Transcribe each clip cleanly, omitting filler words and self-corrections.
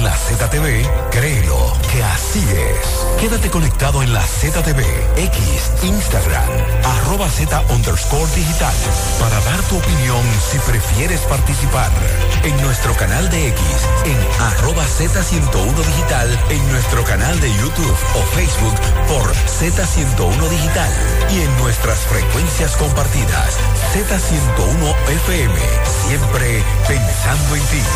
la ZTV, créelo que así es. Quédate conectado en la ZTV, X, Instagram, @Z_digital, para dar tu opinión si prefieres participar. En nuestro canal de X, en @Z101 Digital, en nuestro canal de YouTube o Facebook por Z101 Digital y en nuestras frecuencias compartidas, Z101 FM, siempre pensando en ti.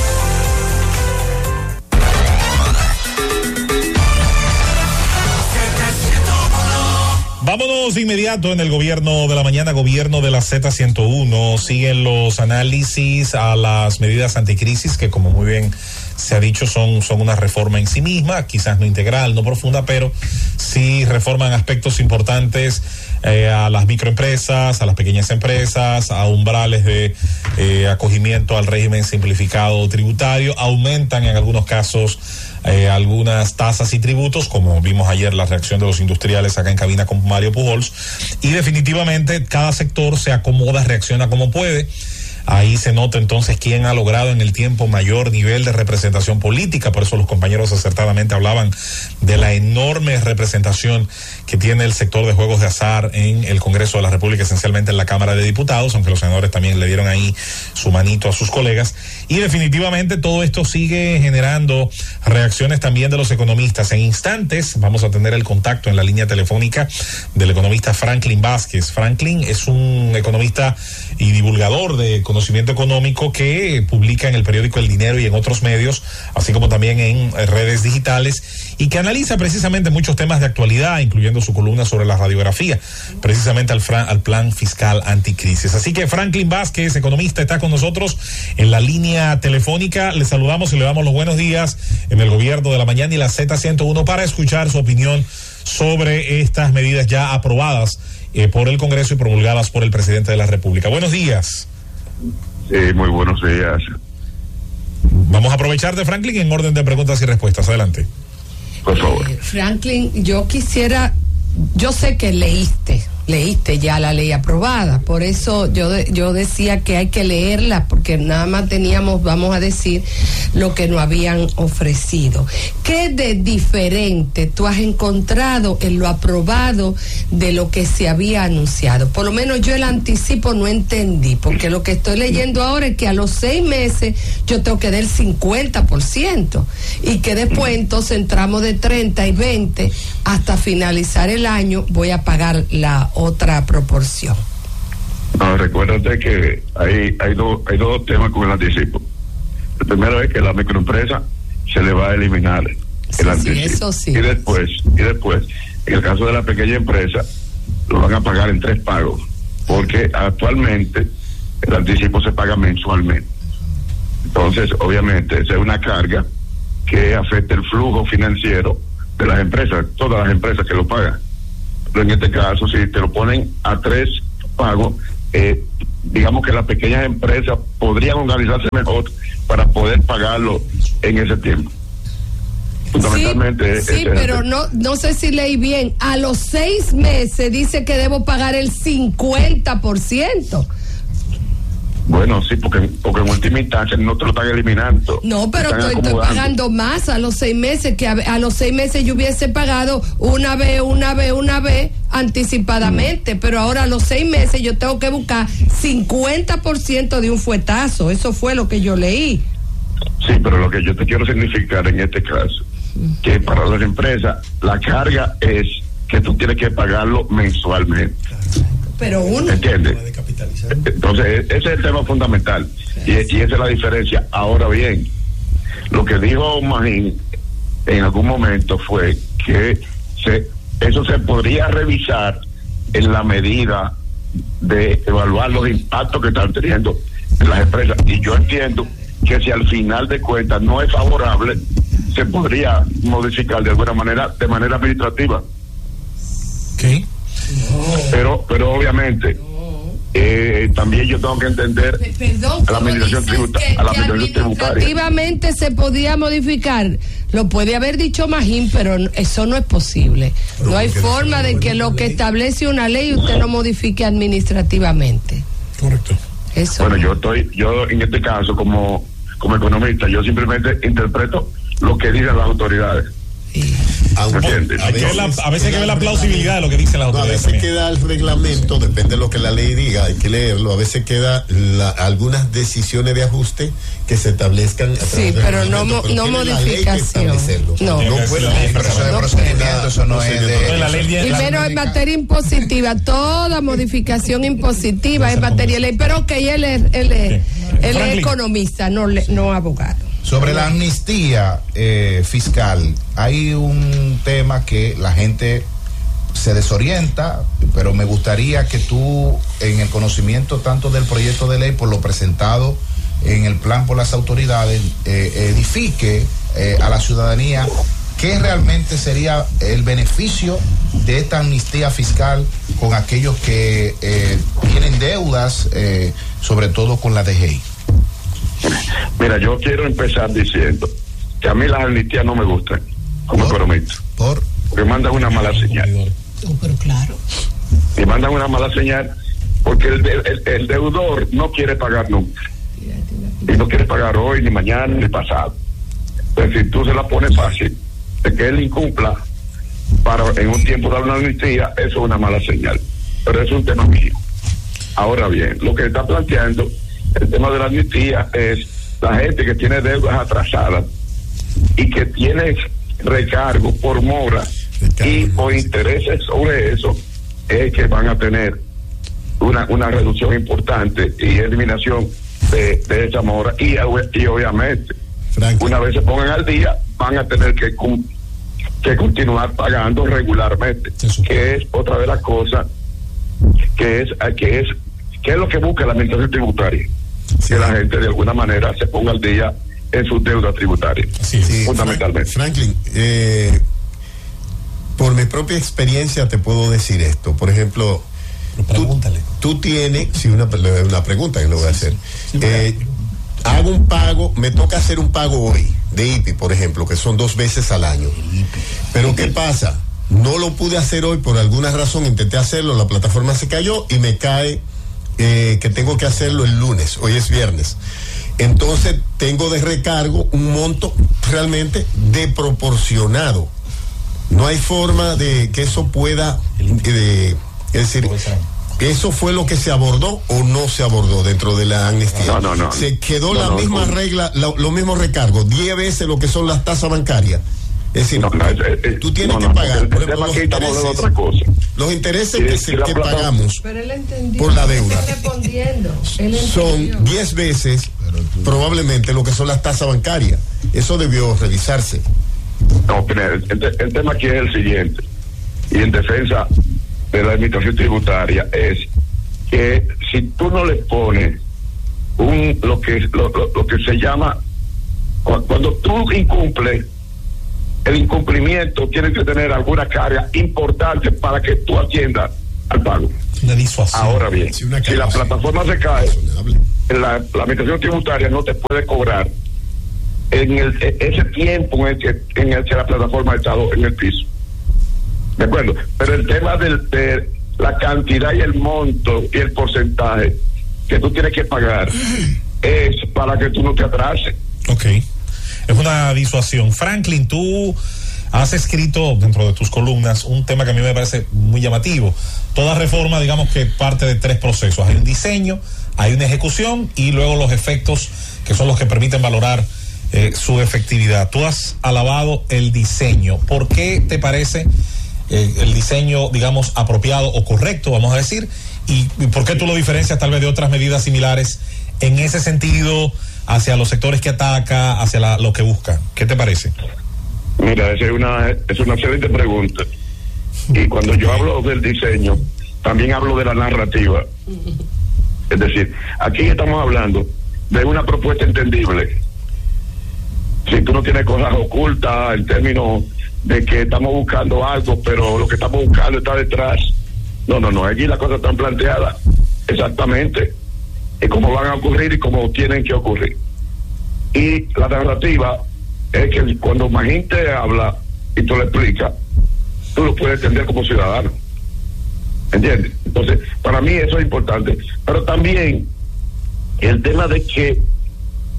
Vámonos de inmediato en el gobierno de la mañana, gobierno de la Z101. Siguen los análisis a las medidas anticrisis que, como muy bien se ha dicho, son una reforma en sí misma, quizás no integral, no profunda, pero sí reforman aspectos importantes a las microempresas, a las pequeñas empresas, a umbrales de acogimiento al régimen simplificado tributario, aumentan en algunos casos algunas tasas y tributos, como vimos ayer la reacción de los industriales acá en cabina con Mario Pujols, y definitivamente cada sector se acomoda, reacciona como puede. Ahí se nota entonces quién ha logrado en el tiempo mayor nivel de representación política. Por eso los compañeros acertadamente hablaban de la enorme representación que tiene el sector de juegos de azar en el Congreso de la República, esencialmente en la Cámara de Diputados, aunque los senadores también le dieron ahí su manito a sus colegas. Y definitivamente todo esto sigue generando reacciones también de los economistas. En instantes vamos a tener el contacto en la línea telefónica del economista Franklin Vázquez. Franklin es un economista y divulgador de conocimiento económico que publica en el periódico El Dinero y en otros medios, así como también en redes digitales, y que analiza precisamente muchos temas de actualidad, incluyendo su columna sobre la radiografía, precisamente al plan fiscal anticrisis. Así que Franklin Vázquez, economista, está con nosotros en la línea telefónica. Le saludamos y le damos los buenos días en el gobierno de la mañana y la Z101 para escuchar su opinión sobre estas medidas ya aprobadas por el Congreso y promulgadas por el presidente de la República. Buenos días. Sí, muy buenos días. Vamos a aprovechar de Franklin en orden de preguntas y respuestas. Adelante. Por favor. Franklin, yo sé que leíste ya la ley aprobada, por eso yo decía que hay que leerla, porque nada más teníamos, vamos a decir, lo que nos habían ofrecido. ¿Qué de diferente tú has encontrado en lo aprobado de lo que se había anunciado? Por lo menos yo el anticipo no entendí, porque lo que estoy leyendo ahora es que a los 6 meses yo tengo que dar el 50%, y que después entonces entramos de 30 y 20 hasta finalizar el año voy a pagar la otra proporción. No, recuérdate que hay dos temas con el anticipo. El primero es que la microempresa se le va a eliminar el anticipo. Sí, eso sí. Y después, en el caso de la pequeña empresa, lo van a pagar en 3 pagos, porque actualmente el anticipo se paga mensualmente. Entonces, obviamente, esa es una carga que afecta el flujo financiero de las empresas, todas las empresas que lo pagan. Pero en este caso, si te lo ponen a 3 pagos, digamos que las pequeñas empresas podrían organizarse mejor para poder pagarlo en ese tiempo. Fundamentalmente sí, pero no sé si leí bien. A los 6 meses dice que debo pagar el 50%. Bueno, sí, porque en última instancia no te lo están eliminando. No, pero estoy pagando más a los 6 meses, que a los 6 meses yo hubiese pagado una vez anticipadamente, pero ahora a los 6 meses yo tengo que buscar 50% de un fuetazo. Eso fue lo que yo leí. Sí, pero lo que yo te quiero significar en este caso, que para las empresas la carga es que tú tienes que pagarlo mensualmente. Pero uno ¿entiendes? Entonces ese es el tema fundamental, y esa es la diferencia. Ahora bien, lo que dijo Magín en algún momento fue que eso se podría revisar en la medida de evaluar los impactos que están teniendo las empresas, y yo entiendo que si al final de cuentas no es favorable, se podría modificar de alguna manera, de manera administrativa. ¿Qué? Pero obviamente también yo tengo que entender a la administración tributaria. Administrativamente se podía modificar. Lo puede haber dicho Magín, pero eso no es posible. No hay forma de que lo que establece una ley usted no modifique administrativamente. Correcto. Eso. Bueno, yo en este caso como como economista, yo simplemente interpreto lo que dicen las autoridades. A veces hay que ver la plausibilidad de lo que dice la autoridad. A veces queda el reglamento, depende de lo que la ley diga, hay que leerlo. A veces queda algunas decisiones de ajuste que se establezcan. Sí, pero no modificación. No fue la ley, pero eso de procedimiento, eso no es de. Y menos en materia impositiva, toda modificación impositiva en materia de ley. Pero ok, él es economista, no abogado. Sobre la amnistía fiscal, hay un tema que la gente se desorienta, pero me gustaría que tú, en el conocimiento tanto del proyecto de ley por lo presentado en el plan por las autoridades, edifique a la ciudadanía qué realmente sería el beneficio de esta amnistía fiscal con aquellos que tienen deudas, sobre todo con la DGI. Mira, yo quiero empezar diciendo que a mí las amnistías no me gustan como economista. Porque mandan una mala señal. Pero claro. Y mandan una mala señal porque el deudor no quiere pagar nunca. Y no quiere pagar hoy, ni mañana, ni pasado. Entonces, si tú se la pones fácil de que él incumpla para en un tiempo dar una amnistía, eso es una mala señal. Pero es un tema mío. Ahora bien, lo que está planteando el tema de la amnistía es la gente que tiene deudas atrasadas y que tiene recargo por mora y por intereses sobre eso, es que van a tener una reducción importante y eliminación de esa mora y obviamente una vez se pongan al día van a tener que continuar pagando regularmente, que es otra de las cosas que es lo que busca la administración tributaria. Sí. Que la gente de alguna manera se ponga al día en sus deudas tributarias, fundamentalmente. Franklin, por mi propia experiencia te puedo decir esto. Por ejemplo, tú tienes, una pregunta que le voy a hacer. Hago un pago, me toca hacer un pago hoy de IPI, por ejemplo, que son 2 veces al año. Pero ¿qué pasa? No lo pude hacer hoy por alguna razón, intenté hacerlo, la plataforma se cayó y me cae que tengo que hacerlo el lunes, hoy es viernes. Entonces tengo de recargo un monto realmente desproporcionado. No hay forma de que eso pueda, es decir, ¿eso fue lo que se abordó o no se abordó dentro de la amnistía? No. Se quedó la misma regla, los mismos recargos, 10 veces lo que son las tasas bancarias. Es decir, tú tienes que pagar. Por ejemplo, los intereses que pagamos por la deuda son 10 veces probablemente lo que son las tasas bancarias. Eso debió revisarse. No, el tema aquí es el siguiente, y en defensa de la administración tributaria, es que si tú no le pones lo que se llama, cuando tú incumples, el incumplimiento tiene que tener alguna carga importante para que tú atiendas al pago. Una disuasión. Ahora bien, si la plataforma se cae, la administración tributaria no te puede cobrar en ese tiempo en el que la plataforma ha estado en el piso. ¿De acuerdo? Pero el tema de la cantidad y el monto y el porcentaje que tú tienes que pagar es para que tú no te atrases. Ok. Es una disuasión. Franklin, tú has escrito dentro de tus columnas un tema que a mí me parece muy llamativo. Toda reforma, digamos que parte de 3 procesos. Hay un diseño, hay una ejecución y luego los efectos que son los que permiten valorar su efectividad. Tú has alabado el diseño. ¿Por qué te parece el diseño, digamos, apropiado o correcto, vamos a decir? ¿Y por qué tú lo diferencias tal vez de otras medidas similares en ese sentido, hacia los sectores que ataca, hacia lo que busca? ¿Qué te parece? Mira, es una excelente pregunta. Y cuando yo hablo del diseño, también hablo de la narrativa. Es decir, aquí estamos hablando de una propuesta entendible. Si tú no tienes cosas ocultas en términos de que estamos buscando algo, pero lo que estamos buscando está detrás. No, aquí las cosas están planteadas exactamente cómo van a ocurrir y cómo tienen que ocurrir. Y la narrativa es que cuando más gente habla y tú lo explicas, tú lo puedes entender como ciudadano. ¿Entiendes? Entonces, para mí eso es importante. Pero también el tema de que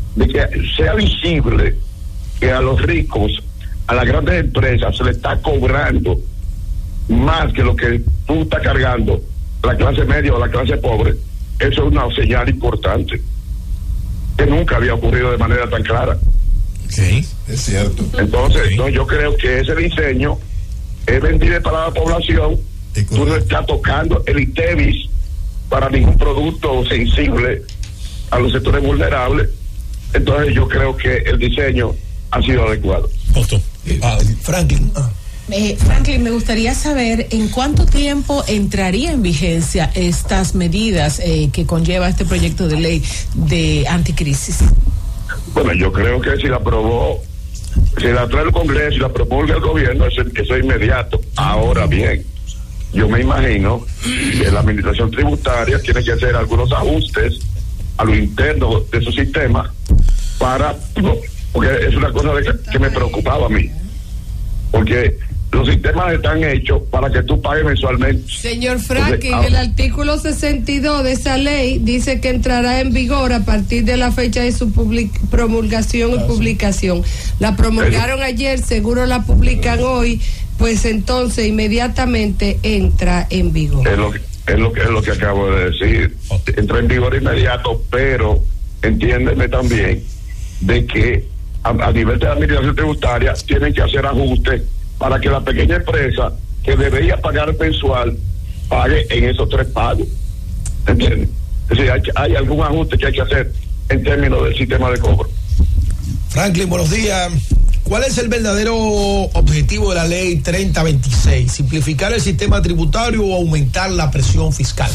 de que sea visible que a los ricos, a las grandes empresas, se le está cobrando más que lo que tú estás cargando la clase media o la clase pobre. Eso es una señal importante que nunca había ocurrido de manera tan clara. Sí, es cierto. Entonces, sí. No, yo creo que ese diseño es vendido para la población. Tú no estás tocando el ITEVIS para ningún producto sensible a los sectores vulnerables. Entonces yo creo que el diseño ha sido adecuado. Franklin. Franklin, me gustaría saber en cuánto tiempo entraría en vigencia estas medidas que conlleva este proyecto de ley de anticrisis. Bueno, yo creo que si la aprobó, si la trae el Congreso y la promulga el gobierno, eso es inmediato. Ahora bien, yo me imagino que la administración tributaria tiene que hacer algunos ajustes a lo interno de su sistema porque es una cosa que me preocupaba a mí, porque los sistemas están hechos para que tú pagues mensualmente. Señor Franklin, el artículo 62 de esa ley dice que entrará en vigor a partir de la fecha de su promulgación y publicación. La promulgaron ayer, seguro la publican hoy, pues entonces inmediatamente entra en vigor. Es lo que acabo de decir. Entra en vigor inmediato, pero entiéndeme también de que a nivel de la administración tributaria tienen que hacer ajustes para que la pequeña empresa que debería pagar mensual pague en esos 3 pagos. ¿Entiendes? Es decir, hay algún ajuste que hay que hacer en términos del sistema de cobro. Franklin, buenos días. ¿Cuál es el verdadero objetivo de la ley 3026? ¿Simplificar el sistema tributario o aumentar la presión fiscal?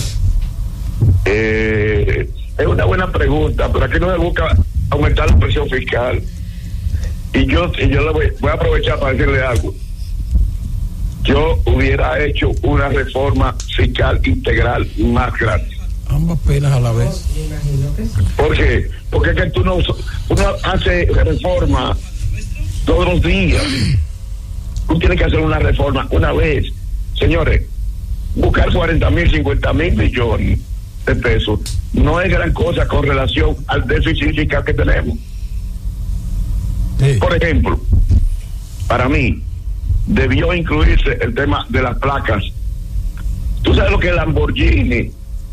Es una buena pregunta, pero aquí no se busca aumentar la presión fiscal. Y yo le voy a aprovechar para decirle algo. Yo hubiera hecho una reforma fiscal integral más grande. Ambas penas a la vez. ¿Por qué? Porque es que uno hace reforma todos los días. Tú tienes que hacer una reforma una vez. Señores, buscar 40,000, 50,000 millones de pesos no es gran cosa con relación al déficit fiscal que tenemos. Sí. Por ejemplo, para mí debió incluirse el tema de las placas. Tú sabes lo que es Lamborghini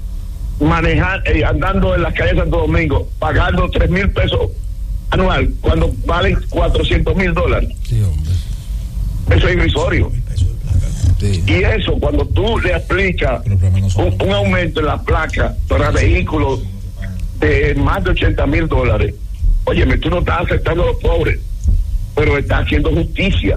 andando en las calles de Santo Domingo pagando 3,000 pesos anual cuando valen $400,000. Sí, hombre. Eso es irrisorio. Sí. Y eso cuando tú le aplicas un aumento en la placa para vehículos de más de $80,000, óyeme, tú no estás aceptando a los pobres, pero estás haciendo justicia.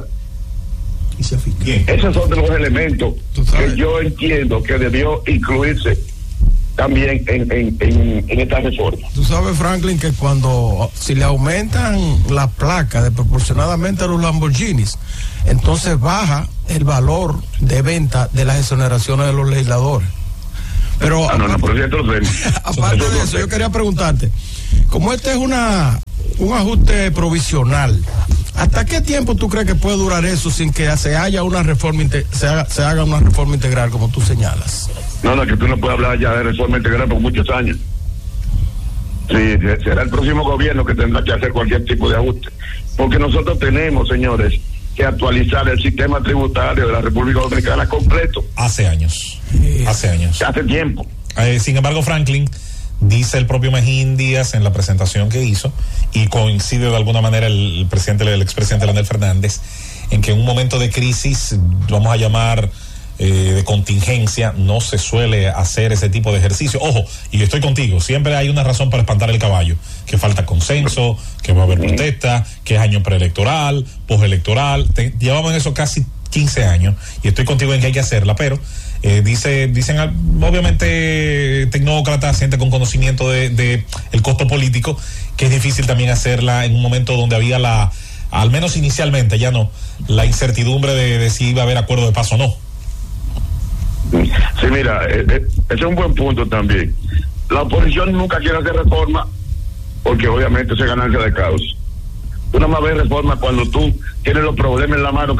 Esos son de los elementos que yo entiendo que debió incluirse también en esta reforma. Tú sabes, Franklin, que si le aumentan la placa desproporcionadamente a los Lamborghinis, entonces baja el valor de venta de las exoneraciones de los legisladores. Pero por cierto, aparte de eso, yo quería preguntarte, como este es un ajuste provisional, ¿hasta qué tiempo tú crees que puede durar eso sin que se haga una reforma integral como tú señalas? No, que tú no puedes hablar ya de reforma integral por muchos años. Sí, será el próximo gobierno que tendrá que hacer cualquier tipo de ajuste, porque nosotros tenemos, señores, que actualizar el sistema tributario de la República Dominicana completo. Hace años. Hace tiempo. Sin embargo, Franklin, dice el propio Mejín Díaz en la presentación que hizo, y coincide de alguna manera el expresidente Leonel Fernández, en que en un momento de crisis, vamos a llamar de contingencia, no se suele hacer ese tipo de ejercicio. Ojo, y yo estoy contigo, siempre hay una razón para espantar el caballo, que falta consenso, que va a haber protesta, que es año preelectoral, postelectoral. Llevamos en eso casi 15 años, y estoy contigo en que hay que hacerla, pero dicen obviamente tecnócratas, gente con conocimiento de el costo político, que es difícil también hacerla en un momento donde había al menos inicialmente, ya no, la incertidumbre de si iba a haber acuerdo de paz o no. Sí, mira, ese es un buen punto también. La oposición nunca quiere hacer reforma porque obviamente es ganancia de caos. Tú nada más ves reforma cuando tú tienes los problemas en la mano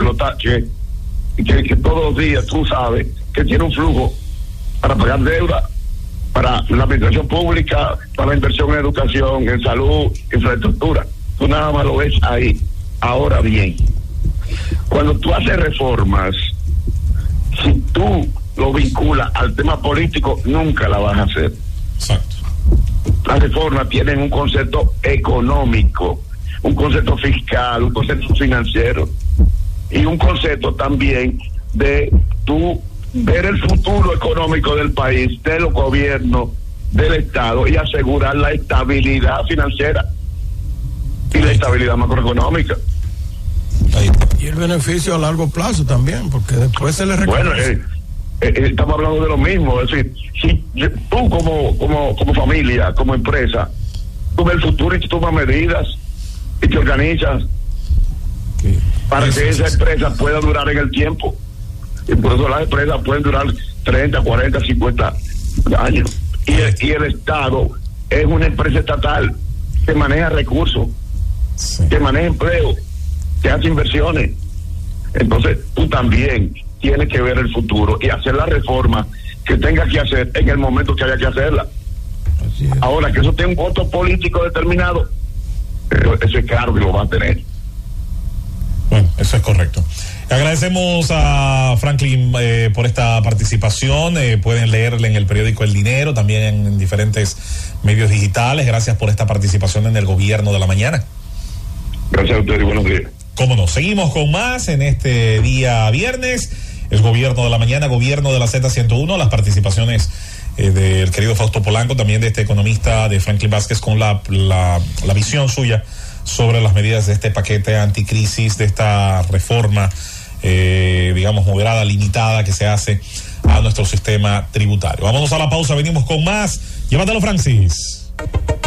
que todos los días tú sabes que tiene un flujo para pagar deuda, para la administración pública, para la inversión en educación, en salud, infraestructura. Tú nada más lo ves ahí. Ahora bien, cuando tú haces reformas, si tú lo vinculas al tema político, nunca la vas a hacer. Exacto. Las reformas tienen un concepto económico, un concepto fiscal, un concepto financiero y un concepto también de tú ver el futuro económico del país, de los gobiernos, del Estado y asegurar la estabilidad financiera y la estabilidad macroeconómica. Y el beneficio a largo plazo también, porque después se le reconoce. Bueno, estamos hablando de lo mismo, es decir, si tú como familia, como empresa, tú ves el futuro y tú tomas medidas y te organizas para que esa empresa pueda durar en el tiempo. Y por eso las empresas pueden durar 30, 40, 50 años. Y el Estado es una empresa estatal que maneja recursos, que maneja empleo, que hace inversiones. Entonces tú también tienes que ver el futuro y hacer la reforma que tenga que hacer en el momento que haya que hacerla. Ahora, que eso tenga un costo político determinado, pero ese cargo lo va a tener. Bueno, eso es correcto. Agradecemos a Franklin por esta participación. Pueden leerle en el periódico El Dinero, también en diferentes medios digitales. Gracias por esta participación en el Gobierno de la Mañana. Gracias a ustedes y buenos días. Cómo no, seguimos con más en este día viernes. El Gobierno de la Mañana, Gobierno de la Z101, las participaciones del querido Fausto Polanco, también de este economista de Franklin Vázquez, con la visión suya sobre las medidas de este paquete anticrisis, de esta reforma, digamos, moderada, limitada, que se hace a nuestro sistema tributario. Vámonos a la pausa, venimos con más. Llévatelo, Francis.